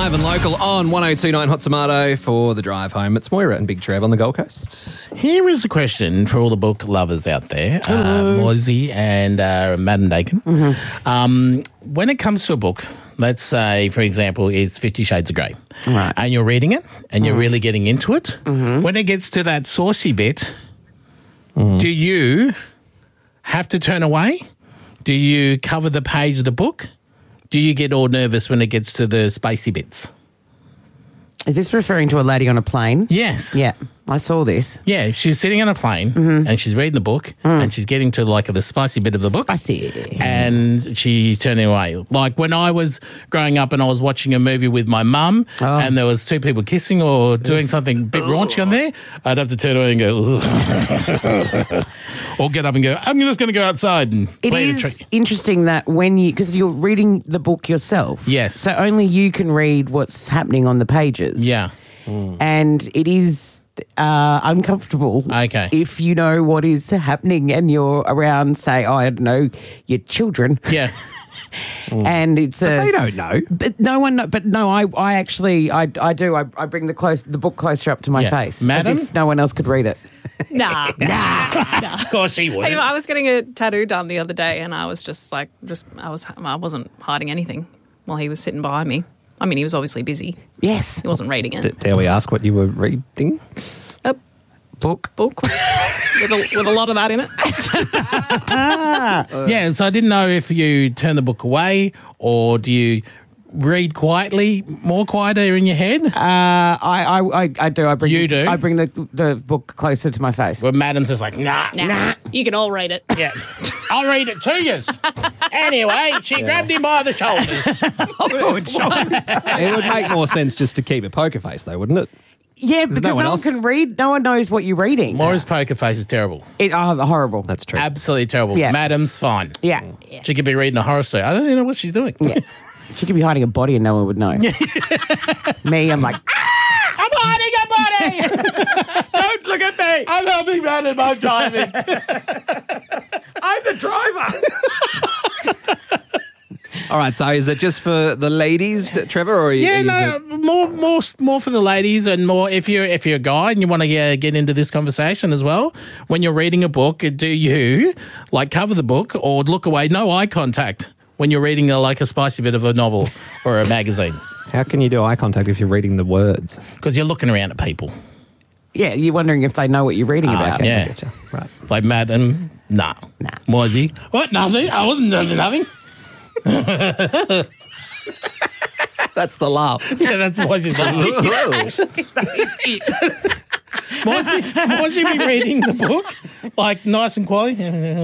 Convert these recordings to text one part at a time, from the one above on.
Live and local on 102.9 Hot Tomato for the drive home. It's Moira and Big Trev on the Gold Coast. Here is a question for all the book lovers out there, Moisey and Madden Dakin. When it comes to a book, let's say, for example, it's 50 Shades of Grey, Right. and you're reading it and you're really getting into it, when it gets to that saucy bit, do you have to turn away? Do you cover the page of the book? Do you get all nervous when it gets to the spicy bits? Is this referring to a lady on a plane? Yes. Yeah, I saw this. Yeah, she's sitting on a plane and she's reading the book and she's getting to like the spicy bit of the book. Spicy. And she's turning away. Like when I was growing up and I was watching a movie with my mum and there was two people kissing or doing something a bit raunchy on there, I'd have to turn away and go, ugh. Or get up and go, I'm just going to go outside and It play the is trick. interesting that because you're reading the book yourself. Yes. So only you can read what's happening on the pages. Yeah. And it is uncomfortable. Okay. If you know what is happening and you're around, say, I don't know, your children. Yeah. And it's They don't know. But no one. But no, I actually do. I bring the book closer up to my Yeah. face, Madam? as if no one else could read it. Nah. Of course she would. I was getting a tattoo done the other day, and I was I wasn't hiding anything while he was sitting behind me. I mean, he was obviously busy. Yes. He wasn't reading it. Dare we ask what you were reading? A Book? book with a lot of that in it. Yeah, so I didn't know if you turn the book away or do you read quietly, more quieter in your head? I do. I bring You do? I bring the book closer to my face. But Madam's just like, nah. You can all read it. Yeah. I'll read it to you. Anyway, she grabbed him by the shoulders. It would make more sense just to keep a poker face, though, wouldn't it? Yeah, because no no one one else- can read. No one knows what you're reading. Maura's poker face is terrible. Horrible. That's true. Absolutely terrible. Yeah. Madam's fine. Yeah. She could be reading a horror story. I don't even know what she's doing. Yeah. She could be hiding a body and no one would know. Me, I'm like, I'm hiding a body! don't look at me. I'm helping Madam. I'm driving. I'm the driver. All right, so is it just for the ladies, Trevor, or Yeah, is no, it... more for the ladies, and more if you're a guy and you want to get into this conversation as well. When you're reading a book, do you like cover the book or look away? No eye contact when you're reading like a spicy bit of a novel or a magazine, How can you do eye contact if you're reading the words? because you're looking around at people. Yeah, you're wondering if they know what you're reading about. okay. Yeah, Gotcha. Right. like Madam. Nah. Moisey. What? Nothing. I wasn't doing nothing. That's the laugh. Yeah, that's Moisey's laughing. Moisey be reading the book like nice and quiet.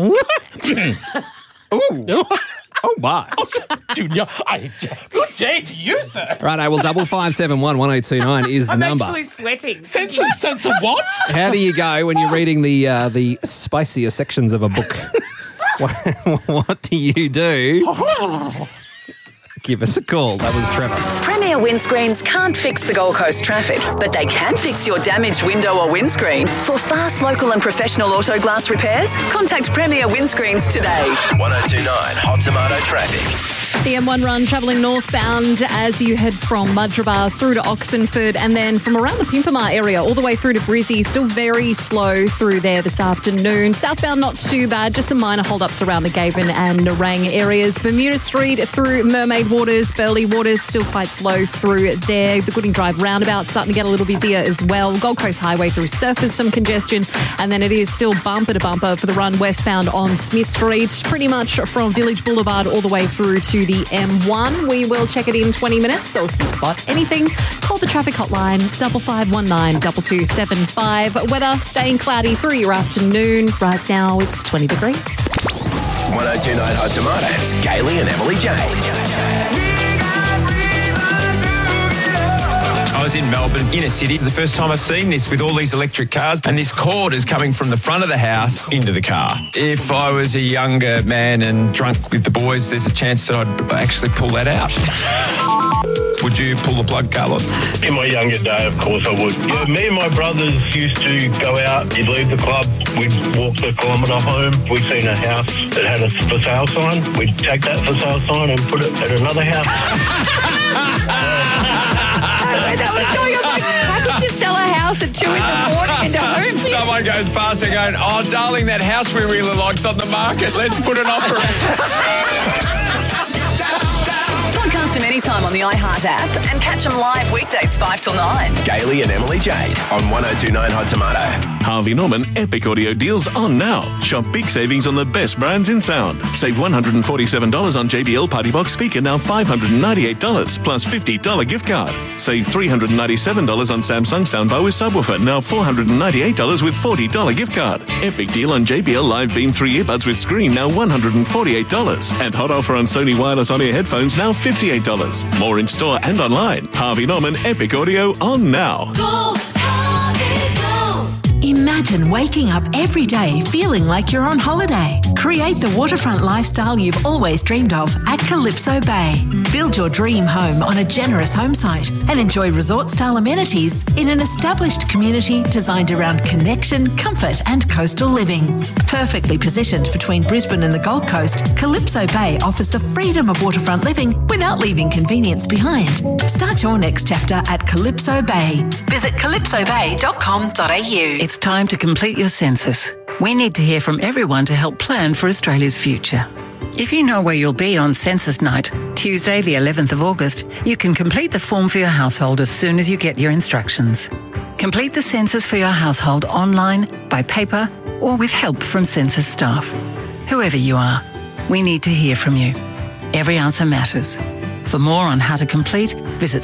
Oh, my. Junior, good day to you, sir. Right, I will 5571 1029 is the I'm number. actually sweating. Sense of what? How do you go when you're reading the spicier sections of a book? What do you do? Give us a call. That was Trevor. Premier Windscreens can't fix the Gold Coast traffic, but they can fix your damaged window or windscreen. For fast, local and professional auto glass repairs, contact Premier Windscreens today. 1029 Hot Tomato Traffic. The M1 run travelling northbound as you head from Mudgeeraba through to Oxenford, and then from around the Pimpamar area all the way through to Brizzy. Still very slow through there this afternoon. Southbound not too bad, just some minor hold-ups around the Gavin and Narang areas. Bermuda Street through Mermaid Waters, Burley Waters still quite slow through there. The Gooding Drive roundabout starting to get a little busier as well. Gold Coast Highway through Surfers, some congestion, and then it is still bumper to bumper for the run westbound on Smith Street, pretty much from Village Boulevard all the way through to the M1. We will check it in 20 minutes, so if you spot anything, call the traffic hotline 5519 2275. Weather staying cloudy through your afternoon. Right now it's 20 degrees. 1029 Hot Tomatoes, Kaylee and Emily Jane. I was in Melbourne, inner city. The first time I've seen this with all these electric cars, and this cord is coming from the front of the house into the car. If I was a younger man and drunk with the boys, there's a chance that I'd actually pull that out. Would you pull the plug, Carlos? In my younger day, of course I would. Yeah, me and my brothers used to go out, you'd leave the club, we'd walk the kilometre home, we'd seen a house that had a for sale sign, we'd take that for sale sign and put it at another house. That was going on. Like, how could you sell a house at 2 in the morning into home? Someone goes past and going, oh, darling, that house we really like's on the market. Let's put an offer in. Podcast them anytime on the iHeart app and catch them live weekdays 5 till 9. Gaily and Emily Jade on 102.9 Hot Tomato. Harvey Norman Epic Audio deals on now. Shop big savings on the best brands in sound. Save $147 on JBL Party Box speaker, now $598 plus $50 gift card. Save $397 on Samsung soundbar with subwoofer, now $498 with $40 gift card. Epic deal on JBL Live Beam 3 earbuds with screen, now $148. And hot offer on Sony wireless on-ear headphones, now $58. More in store and online. Harvey Norman Epic Audio on now. Imagine waking up every day feeling like you're on holiday. Create the waterfront lifestyle you've always dreamed of at Calypso Bay. Build your dream home on a generous home site and enjoy resort-style amenities in an established community designed around connection, comfort and coastal living. Perfectly positioned between Brisbane and the Gold Coast, Calypso Bay offers the freedom of waterfront living without leaving convenience behind. Start your next chapter at Calypso Bay. Visit calypsobay.com.au. It's time to complete your census. We need to hear from everyone to help plan for Australia's future. If you know where you'll be on census night, Tuesday the 11th of August, you can complete the form for your household as soon as you get your instructions. Complete the census for your household online, by paper, or with help from census staff. Whoever you are, we need to hear from you. Every answer matters. For more on how to complete, visit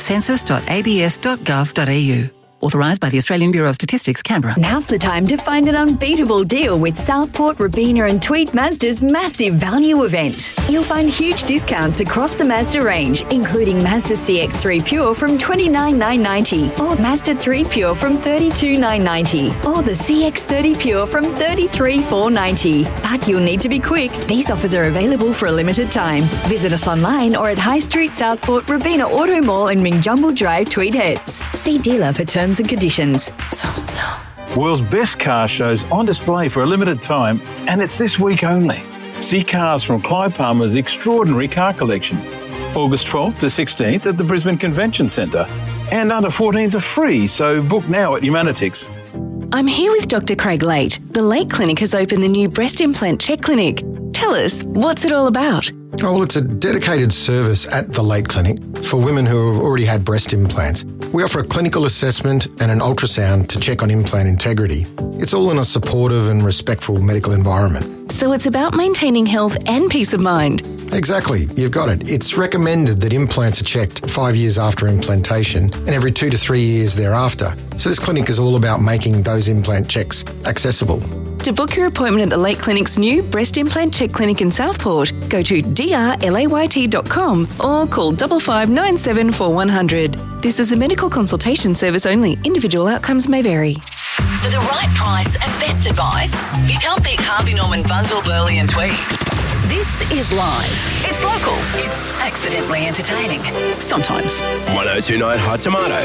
census.abs.gov.au. Authorised by the Australian Bureau of Statistics, Canberra. Now's the time to find an unbeatable deal with Southport, Robina and Tweed Mazda's massive value event. You'll find huge discounts across the Mazda range, including Mazda CX-3 Pure from $29,990 or Mazda 3 Pure from $32,990 or the CX-30 Pure from $33,490. But you'll need to be quick. These offers are available for a limited time. Visit us online or at High Street, Southport, Robina Auto Mall and Mingjumble Drive, Tweed Heads. See dealer for terms and conditions. World's best car shows on display for a limited time, and it's this week only. See cars from Clive Palmer's extraordinary car collection. August 12th to 16th at the Brisbane Convention Centre. And under 14s are free, so book now at Humanitix. I'm here with Dr. Craig Late. The Late Clinic has opened the new breast implant check clinic. Tell us, what's it all about? Oh, well, it's a dedicated service at the Late Clinic for women who have already had breast implants. We offer a clinical assessment and an ultrasound to check on implant integrity. It's all in a supportive and respectful medical environment. So it's about maintaining health and peace of mind. Exactly, you've got it. It's recommended that implants are checked 5 years after implantation and every 2 to 3 years thereafter. So this clinic is all about making those implant checks accessible. To book your appointment at the Late Clinic's new breast implant check clinic in Southport, go to drlayt.com or call 5597 4100. This is a medical consultation service only. Individual outcomes may vary. For the right price and best advice, you can't beat Harvey Norman Bundle, Burley and Tweed. This is live. It's local. It's accidentally entertaining. Sometimes. 102.9 Hot Tomato.